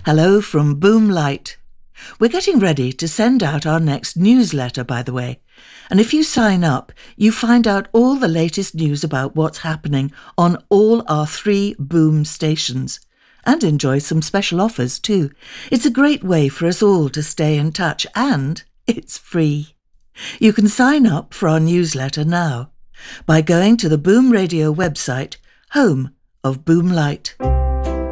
Hello from Boomlight. We're getting ready to send out our next newsletter, by the way. And if you sign up, you find out all the latest news about what's happening on all our 3 Boom stations. And enjoy some special offers too. It's a great way for us all to stay in touch, and it's free. You can sign up for our newsletter now by going to the Boom Radio website, home of Boomlight.